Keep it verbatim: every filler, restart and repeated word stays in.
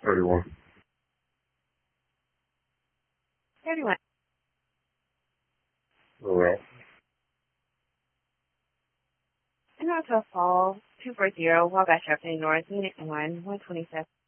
thirty-one. thirty-one. All right. And also fall two four zero, Wabash Avenue North, Unit one, one twenty-seven.